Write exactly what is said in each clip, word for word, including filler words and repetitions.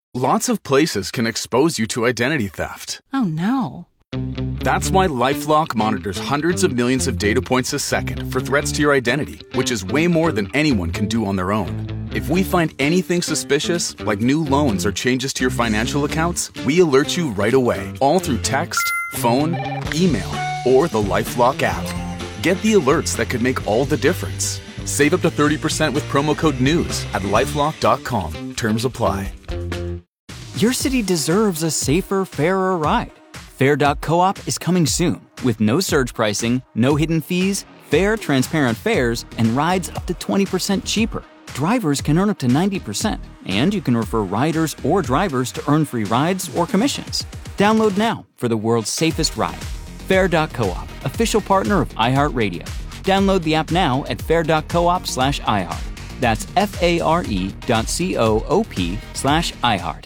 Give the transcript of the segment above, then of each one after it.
Lots of places can expose you to identity theft. Oh, no. That's why LifeLock monitors hundreds of millions of data points a second for threats to your identity, which is way more than anyone can do on their own. If we find anything suspicious, like new loans or changes to your financial accounts, we alert you right away, all through text, phone, email, or the LifeLock app. Get the alerts that could make all the difference. Save up to thirty percent with promo code NEWS at lifelock dot com. Terms apply. Your city deserves a safer, fairer ride. Fair dot coop is coming soon with no surge pricing, no hidden fees, fair, transparent fares, and rides up to twenty percent cheaper. Drivers can earn up to ninety percent, and you can refer riders or drivers to earn free rides or commissions. Download now for the world's safest ride. Fair dot coop, official partner of iHeartRadio. Download the app now at fair dot coop slash iHeart. That's F-A-R-E dot C-O-O-P slash iHeart.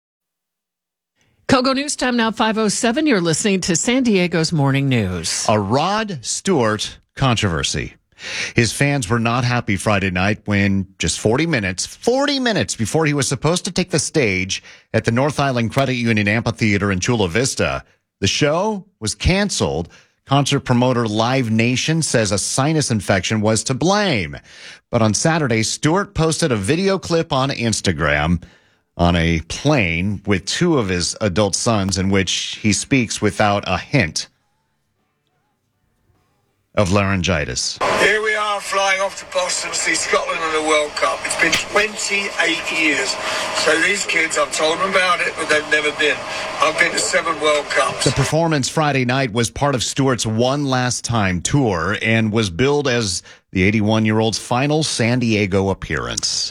Kogo News Time now five oh seven. You're listening to San Diego's Morning News. A Rod Stewart controversy. His fans were not happy Friday night when just forty minutes, forty minutes before he was supposed to take the stage at the North Island Credit Union Amphitheater in Chula Vista, the show was canceled. Concert promoter Live Nation says a sinus infection was to blame. But on Saturday, Stewart posted a video clip on Instagram on a plane with two of his adult sons in which he speaks without a hint of laryngitis. Here we are flying off to Boston to see Scotland in the World Cup. It's been twenty-eight years. So these kids, I've told them about it, but they've never been. I've been to seven World Cups. The performance Friday night was part of Stewart's One Last Time tour and was billed as the eighty-one-year-old's final San Diego appearance.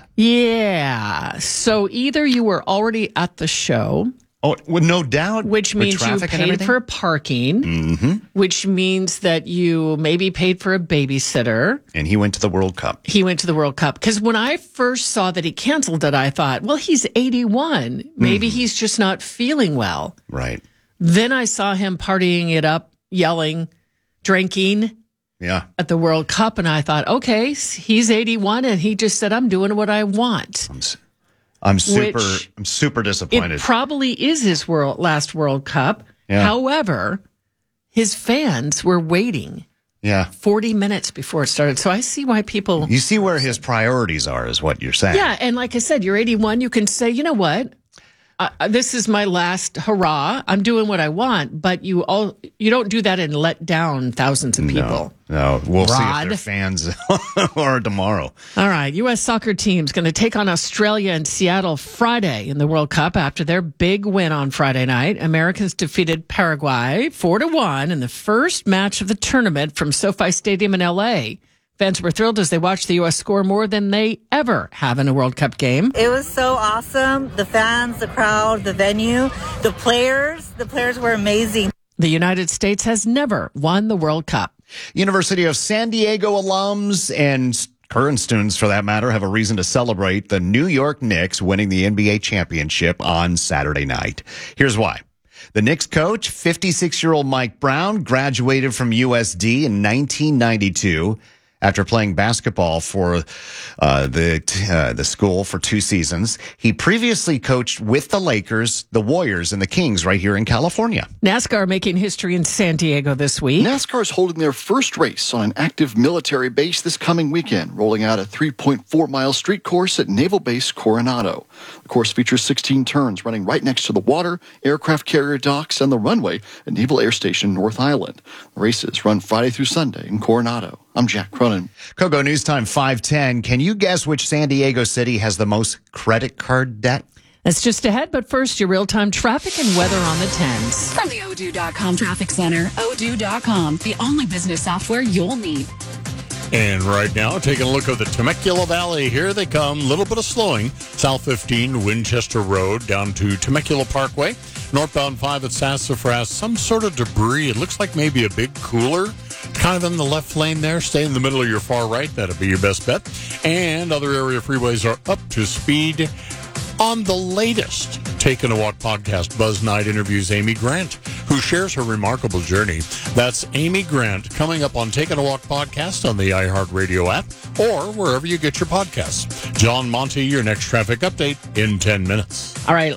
Yeah. So either you were already at the show. Oh, well, no doubt. Which means you paid for parking, mm-hmm. which means that you maybe paid for a babysitter. And he went to the World Cup. He went to the World Cup. Because when I first saw that he canceled it, I thought, well, he's eighty-one. Maybe mm-hmm. he's just not feeling well. Right. Then I saw him partying it up, yelling, drinking. Yeah. At the World Cup. And I thought, okay, he's eighty-one. And he just said, I'm doing what I want. I'm I'm super, Which I'm super disappointed. It probably is his world, last World Cup. Yeah. However, his fans were waiting yeah. forty minutes before it started. So I see why people... You see where his priorities are is what you're saying. Yeah, and like I said, you're eighty-one. You can say, you know what? Uh, this is my last hurrah. I'm doing what I want, but you all you don't do that and let down thousands of people. No, no. We'll Rod. see if they're fans or tomorrow. All right, U S soccer team's going to take on Australia in Seattle Friday in the World Cup after their big win on Friday night. Americans defeated Paraguay four to one in the first match of the tournament from SoFi Stadium in L A. Fans were thrilled as they watched the U S score more than they ever have in a World Cup game. It was so awesome. The fans, the crowd, the venue, the players. The players were amazing. The United States has never won the World Cup. University of San Diego alums and current students, for that matter, have a reason to celebrate the New York Knicks winning the N B A championship on Saturday night. Here's why. The Knicks coach, fifty-six-year-old Mike Brown, graduated from U S D in nineteen ninety-two. After playing basketball for uh, the uh, the school for two seasons. He previously coached with the Lakers, the Warriors, and the Kings right here in California. NASCAR making history in San Diego this week. NASCAR is holding their first race on an active military base this coming weekend, rolling out a three point four mile street course at Naval Base Coronado. The course features sixteen turns running right next to the water, aircraft carrier docks, and the runway at Naval Air Station North Island. The races run Friday through Sunday in Coronado. I'm Jack Cronin. Kogo News Time five ten. Can you guess which San Diego city has the most credit card debt? That's just ahead, but first, your real-time traffic and weather on the tens. From the Odoo dot com Traffic Center, Odoo dot com, the only business software you'll need. And right now, taking a look at the Temecula Valley. Here they come. A little bit of slowing. South fifteen, Winchester Road, down to Temecula Parkway. Northbound five at Sassafras. Some sort of debris. It looks like maybe a big cooler. Kind of in the left lane there. Stay in the middle of your far right. That'll be your best bet. And other area freeways are up to speed. On the latest Taking a Walk podcast, Buzz Knight interviews Amy Grant, who shares her remarkable journey. That's Amy Grant coming up on Taking a Walk podcast on the iHeartRadio app or wherever you get your podcasts. John Monty, your next traffic update in ten minutes. All right.